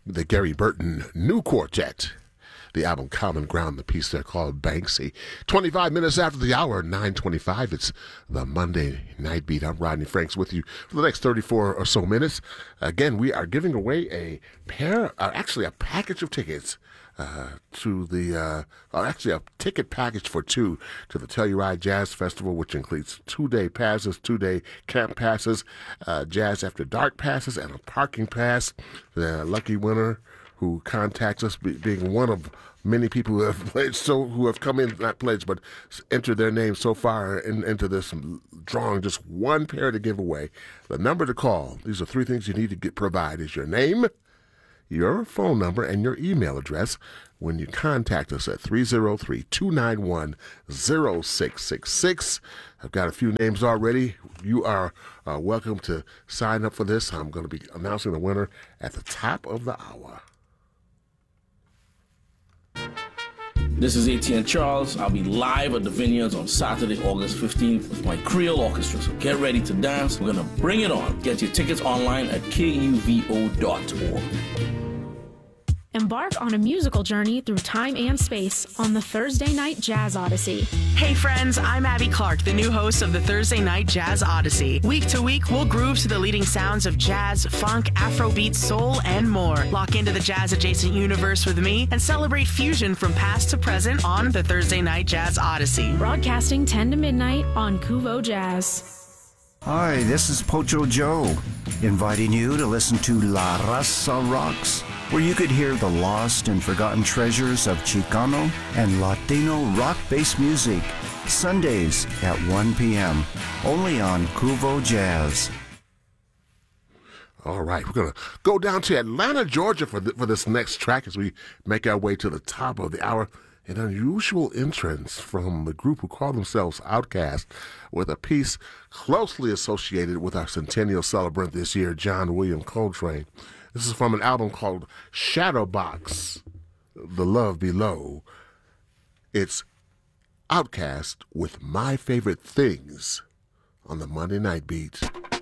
the Gary Burton New Quartet. The album Common Ground, the piece there called Banksy. 25 minutes after the hour, 9:25. It's the Monday Night Beat. I'm Rodney Franks with you for the next 34 or so minutes. Again, we are giving away a package of tickets to the, a ticket package for two to the Telluride Jazz Festival, which includes 2-day passes, 2-day camp passes, Jazz After Dark passes, and a parking pass. The lucky winner who contacts us, being one of many people who have pledged, who have come in, not pledged, but entered their name so far into this drawing, just one pair to give away. The number to call, these are 3 things you need to provide, is your name, your phone number, and your email address when you contact us at 303-291-0666. I've got a few names already. You are welcome to sign up for this. I'm going to be announcing the winner at the top of the hour. This is ATN Charles. I'll be live at the Vineyards on Saturday, August 15th with my Creole Orchestra. So get ready to dance. We're going to bring it on. Get your tickets online at kuvo.org. Embark on a musical journey through time and space on the Thursday Night Jazz Odyssey. Hey friends, I'm Abby Clark, the new host of the Thursday Night Jazz Odyssey. Week to week, we'll groove to the leading sounds of jazz, funk, Afrobeat, soul, and more. Lock into the jazz-adjacent universe with me and celebrate fusion from past to present on the Thursday Night Jazz Odyssey. Broadcasting 10 to midnight on Kuvo Jazz. Hi, this is Pocho Joe, inviting you to listen to La Raza Rocks, where you could hear the lost and forgotten treasures of Chicano and Latino rock-based music, Sundays at 1 p.m., only on Kuvo Jazz. All right, we're going to go down to Atlanta, Georgia for this next track as we make our way to the top of the hour. An unusual entrance from the group who call themselves Outkast, with a piece closely associated with our centennial celebrant this year, John William Coltrane. This is from an album called Shadowbox, The Love Below. It's Outkast with My Favorite Things on the Monday Night Beat.